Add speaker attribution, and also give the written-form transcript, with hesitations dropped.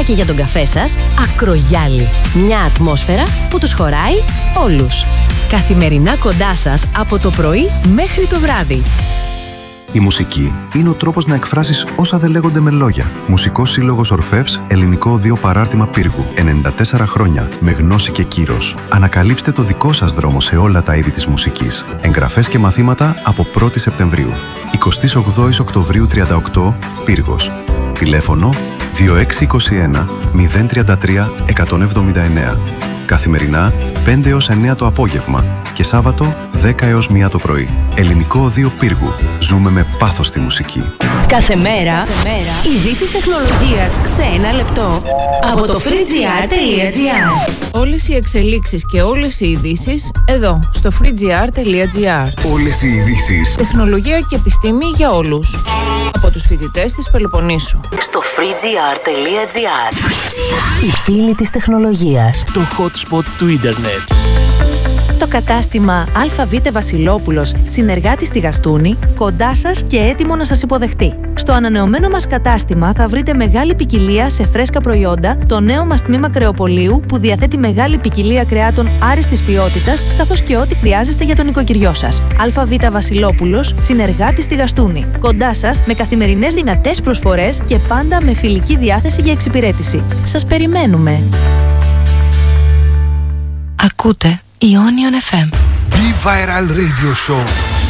Speaker 1: αλλά και για τον καφέ σας, Ακρογιάλι. Μια ατμόσφαιρα που τους χωράει όλους. Καθημερινά κοντά σας από το πρωί μέχρι το βράδυ.
Speaker 2: Η μουσική είναι ο τρόπος να εκφράσεις όσα δεν λέγονται με λόγια. Μουσικός Σύλλογος Ορφεύς, ελληνικό οδείο παράρτημα Πύργου. 94 χρόνια, με γνώση και κύρος. Ανακαλύψτε το δικό σας δρόμο σε όλα τα είδη της μουσικής. Εγγραφές και μαθήματα από 1η Σεπτεμβρίου. 28 Οκτωβρίου 38, Πύργος. Τηλέφωνο 2621 033 179. Καθημερινά 5 έως 9 το απόγευμα και Σάββατο 10 έως 1 το πρωί. Ελληνικό Οδείο Πύργου. Ζούμε με πάθος τη μουσική.
Speaker 1: Κάθε μέρα ειδήσεις τεχνολογίας σε ένα λεπτό από το freegr.gr.
Speaker 3: Όλες οι εξελίξεις και όλες οι ειδήσεις εδώ στο freegr.gr.
Speaker 4: Όλες οι ειδήσεις.
Speaker 3: Τεχνολογία και επιστήμη για όλους. Από τους φοιτητές της Πελοποννήσου.
Speaker 1: Στο freegr.gr. Η πύλη της τεχνολογίας.
Speaker 5: Το hot spot του ίντερνετ.
Speaker 6: Το κατάστημα ΑΒ Βασιλόπουλος, συνεργάτη στη Γαστούνη, κοντά σας και έτοιμο να σας υποδεχτεί. Στο ανανεωμένο μας κατάστημα θα βρείτε μεγάλη ποικιλία σε φρέσκα προϊόντα, το νέο μας τμήμα κρεοπωλείου που διαθέτει μεγάλη ποικιλία κρεάτων άριστης ποιότητας, καθώς και ό,τι χρειάζεστε για τον οικοκυριό σας. ΑΒ Βασιλόπουλος, συνεργάτη στη Γαστούνη. Κοντά σας με καθημερινές δυνατές προσφορές και πάντα με φιλική διάθεση για εξυπηρέτηση. Σας περιμένουμε.
Speaker 7: Ακούτε Ionion FM.
Speaker 4: Be Viral Radio Show.